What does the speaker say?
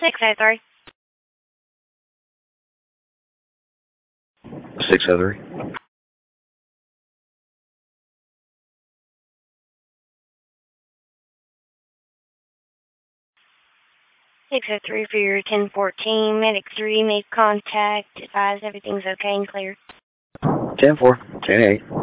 603. 603. 603 for your 1014. Medic 3 made contact. Advise everything's okay and clear. 10-4. 10-8.